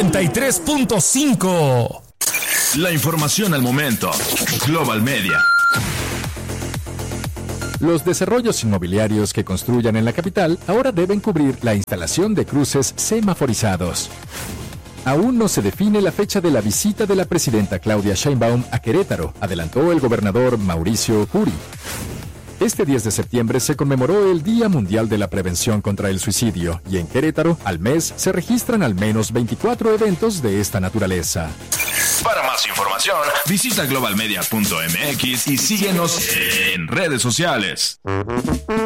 93.5. La información al momento. Global Media. Los desarrollos inmobiliarios que construyan en la capital ahora deben cubrir la instalación de cruces semaforizados. Aún no se define la fecha de la visita de la presidenta Claudia Sheinbaum a Querétaro, adelantó el gobernador Mauricio Curi. Este 10 de septiembre se conmemoró el Día Mundial de la Prevención contra el Suicidio y en Querétaro, al mes, se registran al menos 24 eventos de esta naturaleza. Para más información, visita globalmedia.mx y síguenos en redes sociales.